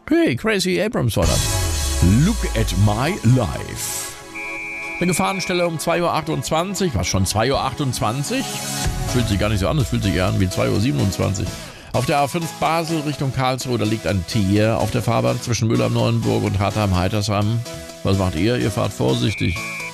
Hey, Crazy Abrams war das. Look at my life. Eine Gefahrenstelle um 2.28 Uhr. Was, schon 2.28 Uhr? Fühlt sich gar nicht so an, es fühlt sich eher an wie 2.27 Uhr. Auf der A5 Basel Richtung Karlsruhe, da liegt ein Tier auf der Fahrbahn zwischen Müller am Neuenburg und Hartheim-Heitersheim. Was macht ihr? Ihr fahrt vorsichtig.